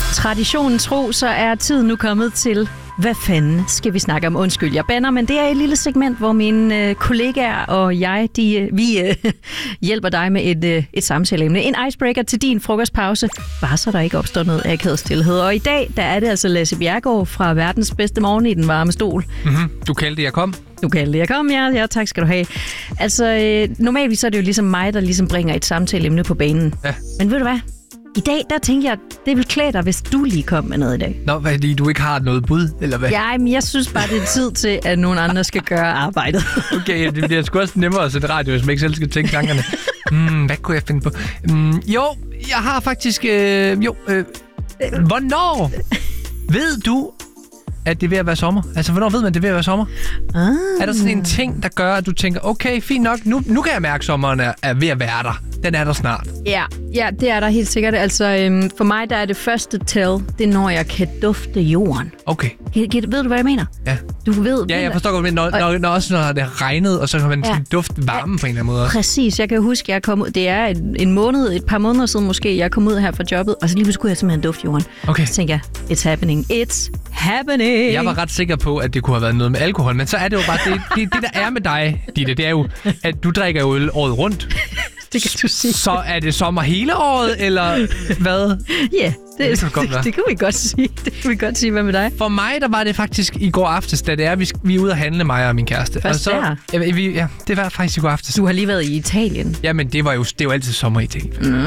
Traditionen tro, så er tiden nu kommet til, hvad fanden skal vi snakke om? Undskyld, jeg bander, men det er et lille segment, hvor mine kollegaer og jeg, vi hjælper dig med et samtaleemne. En icebreaker til din frokostpause, bare så der ikke opstår noget akavet stilhed. Og i dag, der er det altså Lasse Bjerregaard fra Verdens Bedste Morgen i den varme stol. Mm-hmm. Du kaldte, jeg kom. Du kaldte, jeg kom, ja, tak skal du have. Altså, normalt så er det jo ligesom mig, der ligesom bringer et samtaleemne på banen. Ja. Men ved du hvad? I dag, der tænker jeg, det vil klæde dig, hvis du lige kom med noget i dag. Nå, fordi du ikke har noget bud, eller hvad? Ja, men jeg synes bare, det er tid til, at nogen andre skal gøre arbejdet. Okay, det bliver sgu også nemmere at sætte radio, hvis man ikke selv skal tænke tankerne. Hvad kunne jeg finde på? Jo, jeg har faktisk... Hvornår ved du, at det er ved at være sommer? Altså, hvornår ved man, at det er ved at være sommer? Er der sådan en ting, der gør, at du tænker, okay, fint nok, nu kan jeg mærke, at sommeren er ved at være der. Den er der snart. Ja, det er der helt sikkert. Altså, for mig, der er det første tell, det er, når jeg kan dufte jorden. Okay. Ved du, hvad jeg mener? Ja. Du ved... Ja, jeg forstår godt, men når det har regnet, og så kan man dufte varme på en eller anden måde. Præcis. Jeg kan huske, jeg kom ud... Det er et par måneder siden måske, jeg kom ud her fra jobbet, og så lige pludselig kunne jeg simpelthen dufte jorden. Okay. Så tænkte jeg, it's happening. It's happening. Jeg var ret sikker på, at det kunne have været noget med alkohol, men så er det jo bare det der er med dig, Ditte, det er jo, at du drikker jo øl året rundt. Det kan du sige. Så er det sommer hele året, eller hvad? Ja, det kan vi godt sige. Det kan vi godt sige. Hvad med dig? For mig, der var det faktisk i går aftes, da det er, vi er ude at handle, mig og min kæreste. Først der? Ja, det var faktisk i går aftes. Du har lige været i Italien. Jamen, det er jo altid sommer i Italien.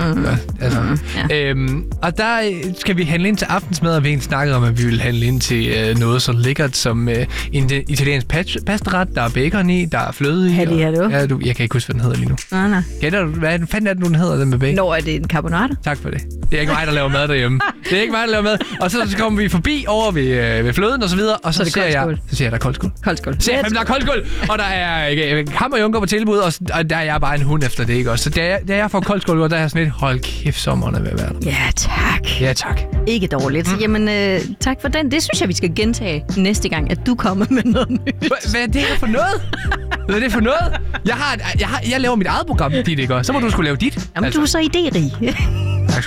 Og der skal vi handle ind til aftensmad, og vi snakkede om, at vi ville handle ind til noget så lækkert som en italiensk pastaret. Der er bacon i, der er fløde i. Jeg kan ikke huske, hvad den hedder lige nu. Nej. Kender du, hvad fanden er det nu, den hedder, den med bacon? Nå, er det en carbonara? Tak for det. Det er ikke mig, der laver mad derhjemme. Det er ikke mig, der laver mad. Og så kommer vi forbi over ved fløden og så videre, og så ser jeg, der er koldskål. Koldskål. Der er koldskål, og der er hammerjunker på tilbud, og der er jeg bare en hund efter det, ikke også? Så da jeg får koldskål, der er jeg sådan lidt, hold kæft, sommeren er ved at være der. Ja, tak. Ja, tak. Ikke dårligt. Jamen, tak for den. Det synes jeg, vi skal gentage næste gang, at du kommer med noget nyt. Hvad er det for noget? Hvad er det for noget? Jeg laver mit eget program, dit, ikke også? Så må du skulle lave dit. Jamen, altså. Du er så idérig.